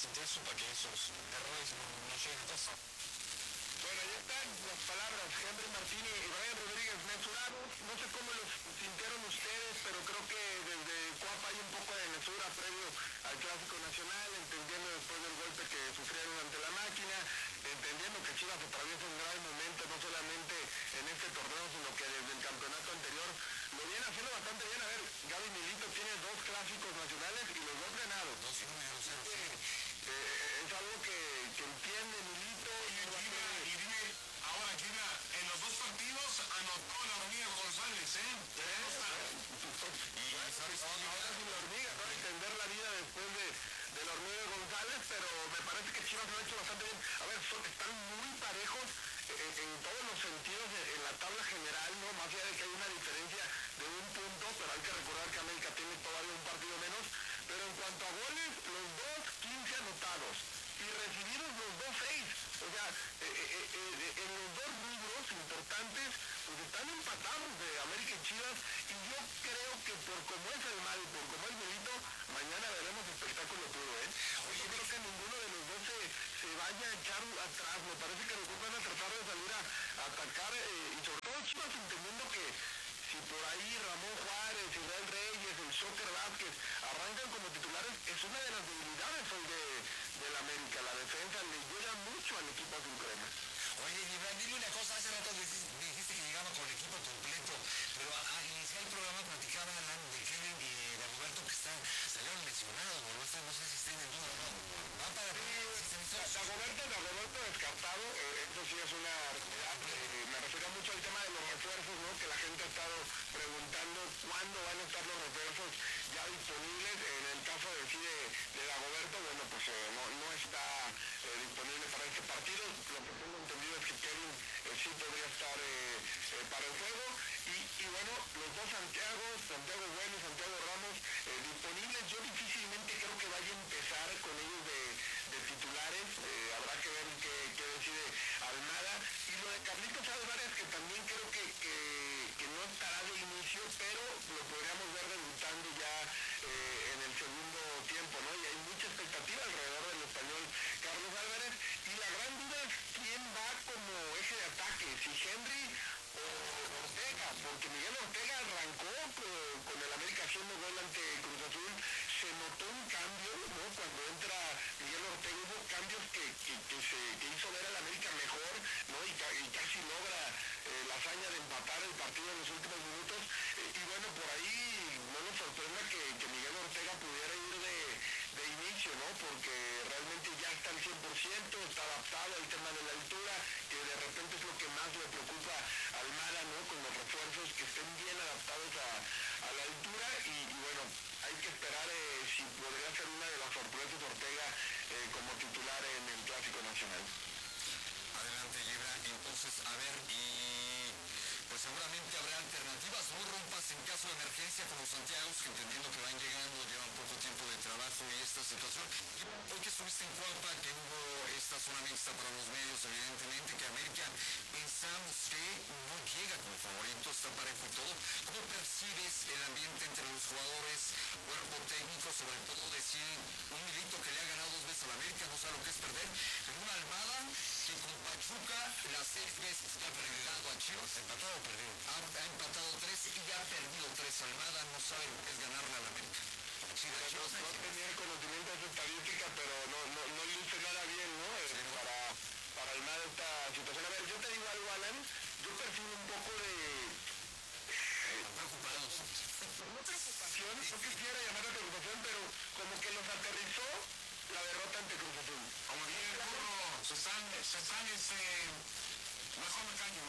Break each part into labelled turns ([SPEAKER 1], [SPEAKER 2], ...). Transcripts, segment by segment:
[SPEAKER 1] intenso para que esos errores no lleguen a casa.
[SPEAKER 2] Bueno, ahí están las palabras, Henry Martín y Brian Rodríguez, mensurados. No sé cómo los sintieron ustedes, pero creo que desde Cuapa hay un poco de mesura previo al Clásico Nacional, entendiendo después del golpe que sufrieron ante la máquina, entendiendo que Chivas atraviesa un gran momento, no solamente en este torneo, sino que desde el campeonato anterior lo viene haciendo bastante bien. A ver, Gaby Milito tiene 2 clásicos nacionales y los 2 ganados.
[SPEAKER 1] 2-1 y 2-0, sí.
[SPEAKER 2] Es algo que entiende Milito.
[SPEAKER 1] Y dime, ahora Gina, en los 2 partidos anotó la hormiga González, ¿eh?
[SPEAKER 2] Y sabes, ahora sin la hormiga, ¿no? Entender la vida después de la hormiga González, pero me parece que Chivas lo ha hecho bastante bien. A ver, están muy parejos en todos los sentidos en la tabla general, ¿no? Más allá de que hay una diferencia de 1 punto, pero hay que recordar que América tiene todavía un partido menos. Pero en cuanto a goles, los 15 anotados y recibidos los 6. O sea, en los 2 rubros importantes, pues están empatados de América y Chivas, y yo creo que por como es el mal y por como es Milito, mañana veremos espectáculo puro, ¿eh? Yo creo que ninguno de los 2 se vaya a echar atrás. Me parece que los 2 van a tratar de salir a atacar, y sobre todo Chivas entendiendo que si por ahí Ramón Juárez, Israel Reyes, el Shocker Vázquez arrancan como titulares, es una de las debilidades hoy del América. La defensa le llega mucho al equipo azul crema.
[SPEAKER 1] Oye, Iván, dime una cosa, hace rato dijiste que llegaba con el equipo completo, pero al iniciar el programa platicaba Alan de Kevin y de Roberto que salieron lesionados, no sé si estén en duda o no. Va para
[SPEAKER 2] Dagoberto descartado, esto sí es una realidad. Me refiero mucho al tema de los refuerzos, ¿no? Que la gente ha estado preguntando cuándo van a estar los refuerzos ya disponibles. En el caso de Dagoberto, bueno, pues no está disponible para este partido. Lo que tengo entendido es que Kevin sí podría estar para el juego. Y bueno, los 2 Santiago Bueno y Santiago Ramos disponibles. Yo difícilmente creo que vaya a empezar con ellos de titulares. Habrá que ver qué decide Almada. Y lo de Carlitos Álvarez, que también creo que no estará de inicio, pero lo podríamos ver debutando ya en el segundo tiempo, ¿no? Y hay mucha expectativa alrededor del español Carlos Álvarez. Y la gran duda es quién va como eje de ataque, si Henry o Ortega, porque Miguel Ortega arrancó con el América haciendo gol ante Cruz Azul. Se notó un cambio, ¿no? Cuando entra Miguel Ortega hubo cambios que hizo ver al América mejor, ¿no? Y casi logra la hazaña de empatar el partido en los últimos minutos. Y bueno, por ahí no nos sorprenda que Miguel Ortega pudiera ir de inicio, ¿no? Porque realmente ya está al 100%, está adaptado al tema de la altura, que de repente es lo que más le preocupa a Almada, ¿no? Con los refuerzos que estén bien adaptados a la altura. Y bueno, hay que esperar si podría ser una de las sorpresas Ortega como titular en el Clásico Nacional.
[SPEAKER 1] Adelante, Gibran. Entonces, a ver, y pues seguramente habrá alternativas, no rompas en caso de emergencia como Santiago, que entendiendo que van llegando, llevan poco tiempo de trabajo y esta situación. Hoy que estuviste en Cuapa, que hubo esta zona mixta para los medios, evidentemente que América pensamos que no llega como favorito, está parejo y todo. ¿Cómo percibes el ambiente entre los jugadores, cuerpo técnico, sobre todo decir un Milito que le ha ganado 2 veces a la América, no sabe lo que es perder, en una Almada que con Pachuca las 6 veces que ha enfrentado a Chivas, empatado o perdido, ha empatado 3 y ya ha perdido 3. Almada no sabe lo que es ganarle a la América.
[SPEAKER 2] Sí, no tenía el conocimiento de esa estadística, pero no luce nada bien, ¿no? Para Almada esta situación. A ver, yo te digo algo, Alan, yo percibo un poco de
[SPEAKER 1] preocupados.
[SPEAKER 2] No preocupación, no quisiera llamarla preocupación, pero como que los aterrizó la derrota ante Cruz Azul.
[SPEAKER 1] Como bien, burro, se están mejor me callo.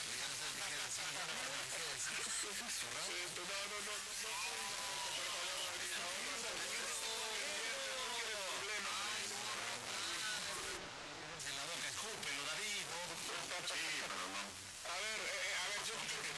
[SPEAKER 1] En la boca, escúpelo, David. Sí, pero no.
[SPEAKER 2] A ver, yo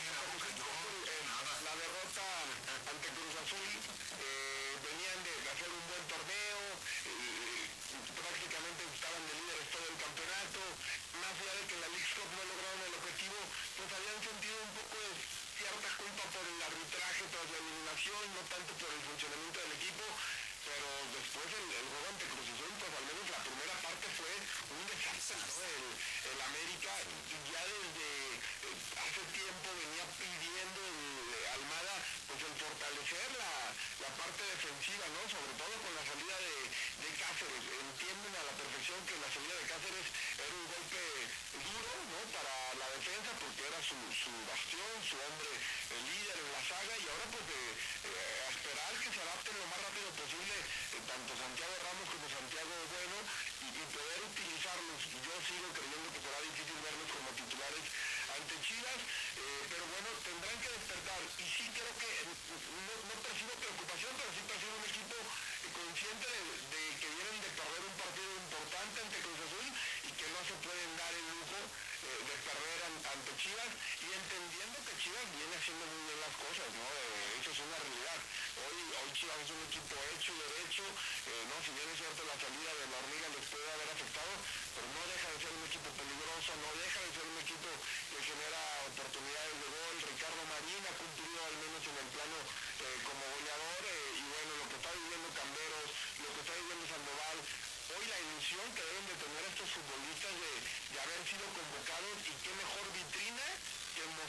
[SPEAKER 2] la derrota ante Cruz Azul, venían de hacer un buen torneo, prácticamente estaban de líderes todo el campeonato, más allá de que en la Leagues Cup no lograron el objetivo, pues habían sentido un poco de cierta culpa por el arbitraje tras la eliminación, no parte defensiva, ¿no? Sobre todo con la salida de Cáceres. Entienden a la perfección que la salida de Cáceres era un golpe duro, ¿no? Para la defensa, porque era su bastión, su hombre líder en la saga, y ahora pues a esperar que se adapten lo más rápido posible, tanto Santiago Ramos como Santiago Bueno, y poder utilizarlos. Yo sigo creyendo que será difícil verlos como titulares ante Chivas, pero bueno, tendrán que despertar, y sí creo que no percibo preocupación, pero sí percibo un equipo consciente de que vienen de perder un partido importante ante Cruz Azul y que no se pueden dar el lujo de perder ante Chivas, y entendiendo que Chivas viene haciendo muy bien las cosas, ¿no? Eso es una realidad. Hoy Chivas es un equipo hecho y derecho, no, si bien es cierto la salida de la Hormiga les puede haber afectado, pero no deja de ser un equipo peligroso, no deja de ser un equipo que genera oportunidades de gol. Ricardo Marín ha cumplido al menos en el plano como goleador, y bueno, lo que está viviendo Camberos, lo que está viviendo Sandoval, hoy la ilusión que deben de tener estos futbolistas de haber sido convocados, y qué mejor vitrina que